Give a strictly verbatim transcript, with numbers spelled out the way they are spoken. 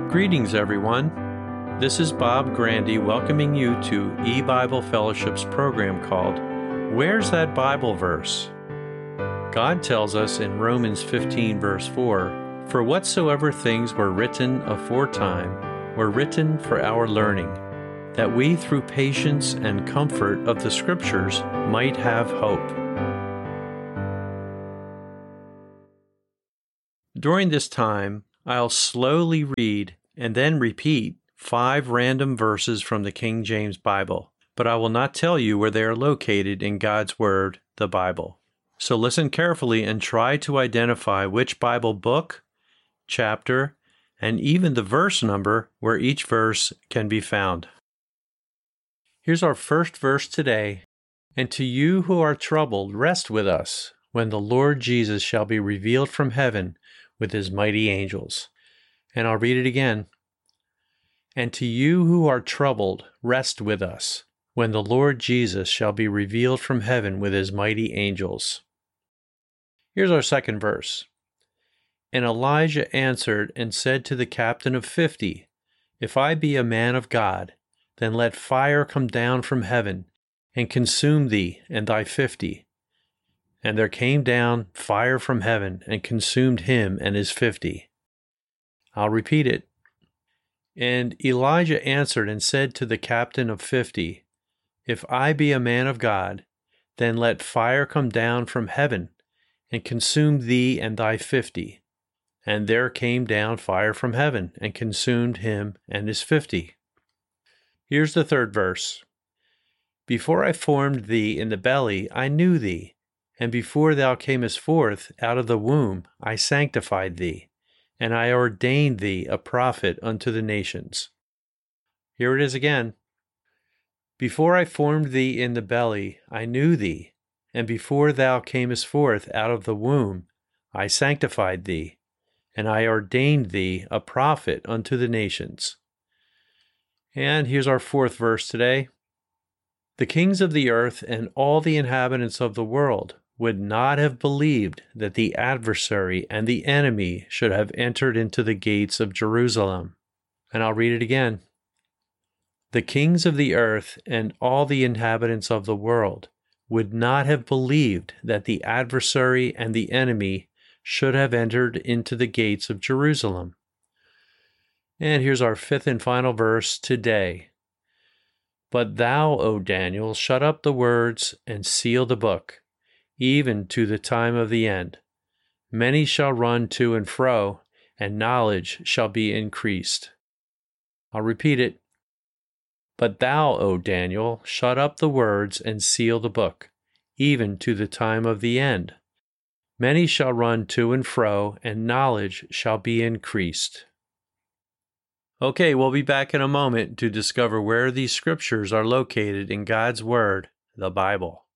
Greetings, everyone. This is Bob Grandy welcoming you to E-Bible Fellowship's program called Where's That Bible Verse? God tells us in Romans fifteen, verse four, For whatsoever things were written aforetime were written for our learning, that we through patience and comfort of the Scriptures might have hope. During this time, I'll slowly read and then repeat five random verses from the King James Bible, but I will not tell you where they are located in God's Word, the Bible. So listen carefully and try to identify which Bible book, chapter, and even the verse number where each verse can be found. Here's our first verse today. And to you who are troubled, rest with us, when the Lord Jesus shall be revealed from heaven with his mighty angels. And I'll read it again. And to you who are troubled, rest with us, when the Lord Jesus shall be revealed from heaven with his mighty angels. Here's our second verse. And Elijah answered and said to the captain of fifty, If I be a man of God, then let fire come down from heaven, and consume thee and thy fifty. And there came down fire from heaven, and consumed him and his fifty. I'll repeat it. And Elijah answered and said to the captain of fifty, If I be a man of God, then let fire come down from heaven, and consume thee and thy fifty. And there came down fire from heaven, and consumed him and his fifty. Here's the third verse. Before I formed thee in the belly, I knew thee, and before thou camest forth out of the womb, I sanctified thee, and I ordained thee a prophet unto the nations. Here it is again. Before I formed thee in the belly, I knew thee, and before thou camest forth out of the womb, I sanctified thee, and I ordained thee a prophet unto the nations. And here's our fourth verse today. The kings of the earth and all the inhabitants of the world would not have believed that the adversary and the enemy should have entered into the gates of Jerusalem. And I'll read it again. The kings of the earth and all the inhabitants of the world would not have believed that the adversary and the enemy should have entered into the gates of Jerusalem. And here's our fifth and final verse today. But thou, O Daniel, shut up the words and seal the book, even to the time of the end. Many shall run to and fro, and knowledge shall be increased. I'll repeat it. But thou, O Daniel, shut up the words and seal the book, even to the time of the end. Many shall run to and fro, and knowledge shall be increased. Okay, we'll be back in a moment to discover where these scriptures are located in God's Word, the Bible.